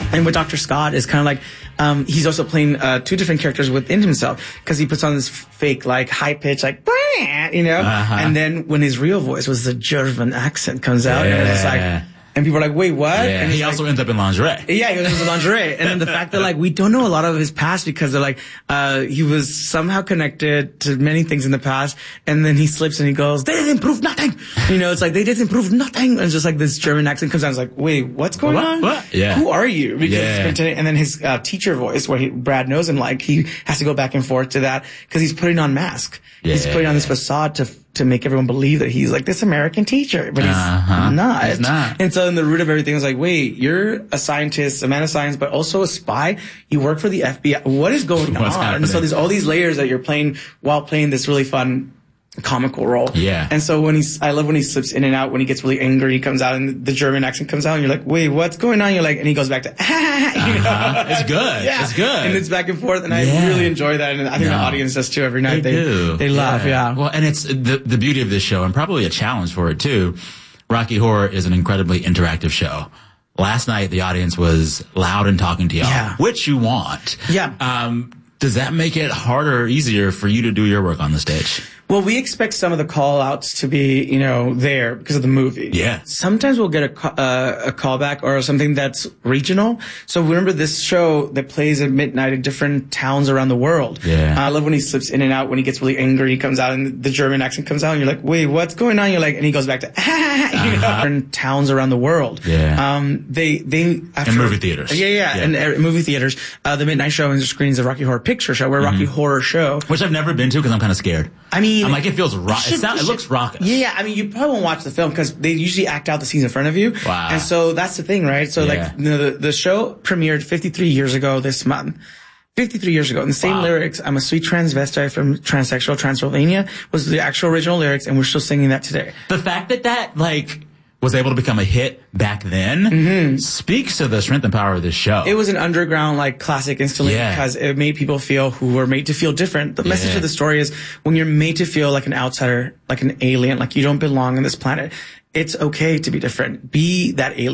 And with Dr. Scott is kind of like, he's also playing 2 different characters within himself because he puts on this fake, like, high pitch, like, you know? And then when his real voice was the German accent comes out, and it's like, and people are like, wait, what? Yeah. And he also ends up in lingerie. Yeah, he was in lingerie. And then the fact that, like, we don't know a lot of his past because they're like, he was somehow connected to many things in the past. And then he slips and he goes, they didn't prove nothing. You know, it's like, they didn't prove nothing. And it's just like this German accent comes out. It's like, wait, what's going on? What? Yeah. Who are you? Because it's pretending, and then his teacher voice, where Brad knows him, like, he has to go back and forth to that because he's putting on mask. He's putting on this facade to make everyone believe that he's like this American teacher, but he's not. He's not. And so in the root of everything is like, wait, you're a scientist, a man of science, but also a spy. You work for the FBI. What is going on? Happening? And so there's all these layers that you're playing while playing this really fun comical role. Yeah. And so I love when he slips in and out, when he gets really angry, he comes out and the German accent comes out and you're like, wait, what's going on? You're like, and he goes back to, you know? It's good. Yeah. It's good. And it's back and forth, and I really enjoy that, and I think the audience does too. Every night they laugh. Well, and it's the beauty of this show, and probably a challenge for it too. Rocky Horror is an incredibly interactive show. Last night, the audience was loud and talking to y'all, which you want. Yeah. Does that make it harder or easier for you to do your work on the stage? Well, we expect some of the call-outs to be, you know, there because of the movie. Yeah. Sometimes we'll get a callback or something that's regional. So remember this show that plays at midnight in different towns around the world. Yeah. I love when he slips in and out, when he gets really angry, he comes out and the German accent comes out and you're like, wait, what's going on? You're like, and he goes back to, you know, different towns around the world. Yeah. They after in movie theaters. Yeah. And movie theaters. The midnight show and the screens of Rocky Horror Picture Show, where Rocky Horror Show. Which I've never been to because I'm kind of scared. I mean, I'm like, it feels it looks raucous. Yeah, I mean, you probably won't watch the film because they usually act out the scenes in front of you. Wow. And so that's the thing, right? So like, you know, the show premiered 53 years ago this month. 53 years ago. And the same lyrics, I'm a sweet transvestite from transsexual Transylvania, was the actual original lyrics, and we're still singing that today. The fact that like was able to become a hit back then speaks to the strength and power of this show. It was an underground, like, classic instantly because it made people feel who were made to feel different. The message of the story is when you're made to feel like an outsider, like an alien, like you don't belong on this planet, it's okay to be different. Be that alien.